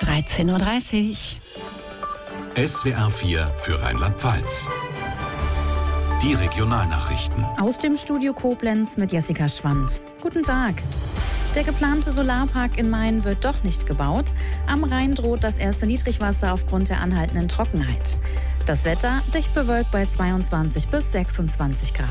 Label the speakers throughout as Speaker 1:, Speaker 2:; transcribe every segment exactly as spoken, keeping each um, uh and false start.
Speaker 1: dreizehn Uhr dreißig.
Speaker 2: S W R vier für Rheinland-Pfalz. Die Regionalnachrichten.
Speaker 3: Aus dem Studio Koblenz mit Jessica Schwand. Guten Tag. Der geplante Solarpark in Main wird doch nicht gebaut. Am Rhein droht das erste Niedrigwasser aufgrund der anhaltenden Trockenheit. Das Wetter dicht bewölkt bei zweiundzwanzig bis sechsundzwanzig Grad.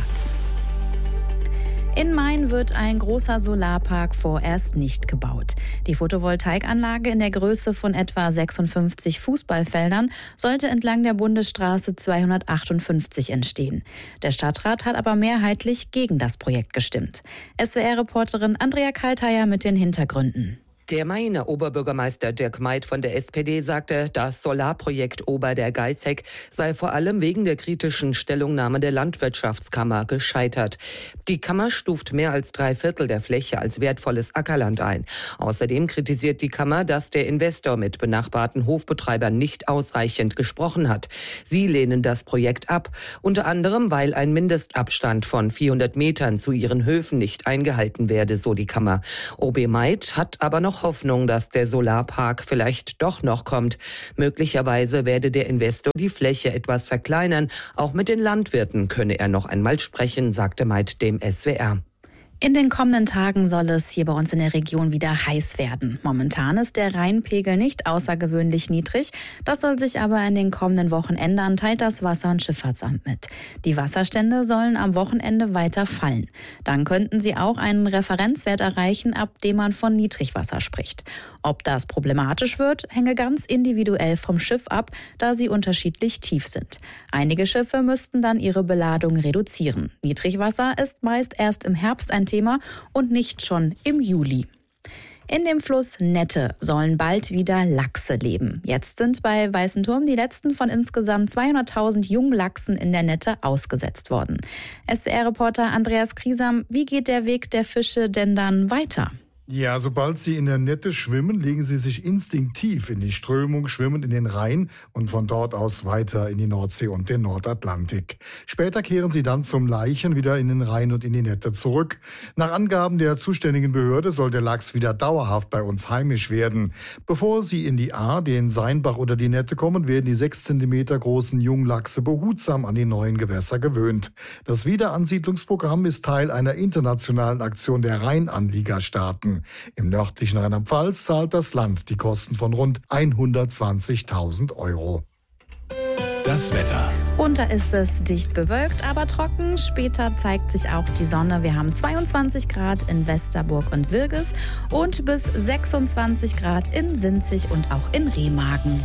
Speaker 3: In Main wird ein großer Solarpark vorerst nicht gebaut. Die Photovoltaikanlage in der Größe von etwa sechsundfünfzig Fußballfeldern sollte entlang der Bundesstraße zweihundertachtundfünfzig entstehen. Der Stadtrat hat aber mehrheitlich gegen das Projekt gestimmt. S W R-Reporterin Andrea Kalteier mit den Hintergründen.
Speaker 4: Der Mainer Oberbürgermeister Dirk Meid von der S P D sagte, das Solarprojekt Ober der Geißeck sei vor allem wegen der kritischen Stellungnahme der Landwirtschaftskammer gescheitert. Die Kammer stuft mehr als drei Viertel der Fläche als wertvolles Ackerland ein. Außerdem kritisiert die Kammer, dass der Investor mit benachbarten Hofbetreibern nicht ausreichend gesprochen hat. Sie lehnen das Projekt ab, unter anderem, weil ein Mindestabstand von vierhundert Metern zu ihren Höfen nicht eingehalten werde, so die Kammer. O B Meid hat aber noch Hoffnung, dass der Solarpark vielleicht doch noch kommt. Möglicherweise werde der Investor die Fläche etwas verkleinern. Auch mit den Landwirten könne er noch einmal sprechen, sagte Meid dem S W R.
Speaker 3: In den kommenden Tagen soll es hier bei uns in der Region wieder heiß werden. Momentan ist der Rheinpegel nicht außergewöhnlich niedrig. Das soll sich aber in den kommenden Wochen ändern, teilt das Wasser- und Schifffahrtsamt mit. Die Wasserstände sollen am Wochenende weiter fallen. Dann könnten sie auch einen Referenzwert erreichen, ab dem man von Niedrigwasser spricht. Ob das problematisch wird, hänge ganz individuell vom Schiff ab, da sie unterschiedlich tief sind. Einige Schiffe müssten dann ihre Beladung reduzieren. Niedrigwasser ist meist erst im Herbst ein Thema und nicht schon im Juli. In dem Fluss Nette sollen bald wieder Lachse leben. Jetzt sind bei Weißenturm die letzten von insgesamt zweihunderttausend Junglachsen in der Nette ausgesetzt worden. S W R-Reporter Andreas Kriesam, wie geht der Weg der Fische denn dann weiter?
Speaker 5: Ja, sobald sie in der Nette schwimmen, legen sie sich instinktiv in die Strömung, schwimmen in den Rhein und von dort aus weiter in die Nordsee und den Nordatlantik. Später kehren sie dann zum Laichen wieder in den Rhein und in die Nette zurück. Nach Angaben der zuständigen Behörde soll der Lachs wieder dauerhaft bei uns heimisch werden. Bevor sie in die Ahr, den Seinbach oder die Nette kommen, werden die sechs Zentimeter großen Junglachse behutsam an die neuen Gewässer gewöhnt. Das Wiederansiedlungsprogramm ist Teil einer internationalen Aktion der Rheinanliegerstaaten. Im nördlichen Rheinland-Pfalz zahlt das Land die Kosten von rund hundertzwanzigtausend Euro.
Speaker 2: Das Wetter.
Speaker 3: Und da ist es dicht bewölkt, aber trocken. Später zeigt sich auch die Sonne. Wir haben zweiundzwanzig Grad in Westerburg und Wirges und bis sechsundzwanzig Grad in Sinzig und auch in Remagen.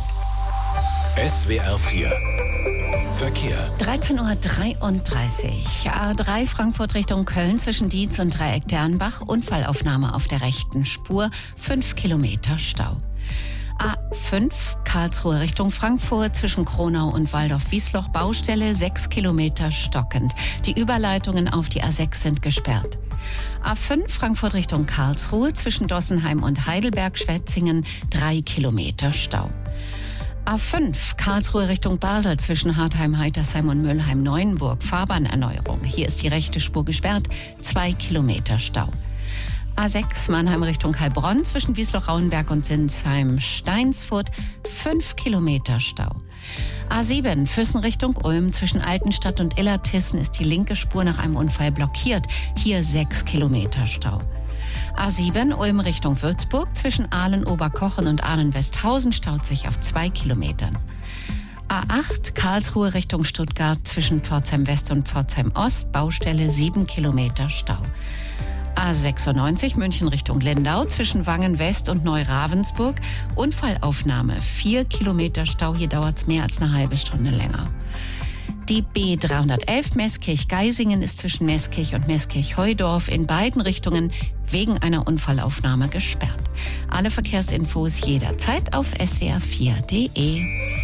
Speaker 2: S W R vier. Verkehr.
Speaker 1: dreizehn Uhr dreiunddreißig. A drei Frankfurt Richtung Köln zwischen Dietz und Dreieck Dernbach. Unfallaufnahme auf der rechten Spur. fünf Kilometer Stau. A fünf Karlsruhe Richtung Frankfurt zwischen Kronau und Waldorf-Wiesloch. Baustelle sechs Kilometer stockend. Die Überleitungen auf die A sechs sind gesperrt. A fünf Frankfurt Richtung Karlsruhe zwischen Dossenheim und Heidelberg-Schwetzingen. drei Kilometer Stau. A fünf Karlsruhe Richtung Basel zwischen Hartheim, Heitersheim und Mülheim-Neuenburg. Fahrbahnerneuerung. Hier ist die rechte Spur gesperrt. Zwei Kilometer Stau. A sechs Mannheim Richtung Heilbronn zwischen Wiesloch-Rauenberg und Sinsheim-Steinsfurt. Fünf Kilometer Stau. A sieben Füssen Richtung Ulm zwischen Altenstadt und Illertissen ist die linke Spur nach einem Unfall blockiert. Hier sechs Kilometer Stau. A sieben Ulm Richtung Würzburg zwischen Ahlen-Oberkochen und Ahlen-Westhausen staut sich auf zwei Kilometern. A acht Karlsruhe Richtung Stuttgart zwischen Pforzheim West und Pforzheim Ost. Baustelle sieben Kilometer Stau. A sechsundneunzig München Richtung Lindau zwischen Wangen West und Neuravensburg. Unfallaufnahme vier Kilometer Stau. Hier dauert es mehr als eine halbe Stunde länger. Die B dreihundertelf Meßkirch-Geisingen ist zwischen Meßkirch und Meßkirch-Heudorf in beiden Richtungen wegen einer Unfallaufnahme gesperrt. Alle Verkehrsinfos jederzeit auf S W R vier Punkt de.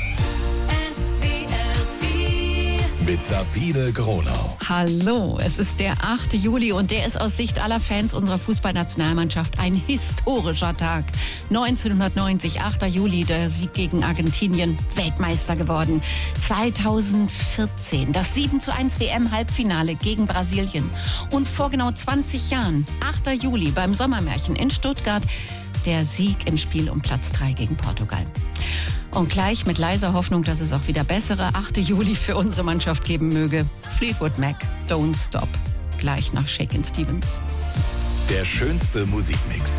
Speaker 2: Mit Sabine Gronau.
Speaker 1: Hallo, es ist der achte Juli und der ist aus Sicht aller Fans unserer Fußballnationalmannschaft ein historischer Tag. neunzehnhundertneunzig, achter Juli, der Sieg gegen Argentinien, Weltmeister geworden. zweitausendvierzehn, das sieben zu eins W M-Halbfinale gegen Brasilien. Und vor genau zwanzig Jahren, achter Juli, beim Sommermärchen in Stuttgart, der Sieg im Spiel um Platz drei gegen Portugal. Und gleich mit leiser Hoffnung, dass es auch wieder bessere achte Juli für unsere Mannschaft geben möge. Fleetwood Mac, Don't Stop. Gleich nach Shakin' Stevens.
Speaker 2: Der schönste Musikmix.